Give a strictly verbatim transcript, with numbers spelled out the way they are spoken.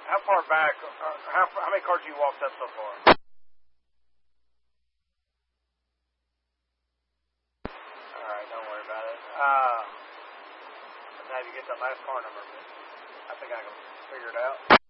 how far back, uh, how, how many cards you walked up so far? Alright, don't worry about it. Uh, let's have you get that last car number. I think I can figure it out.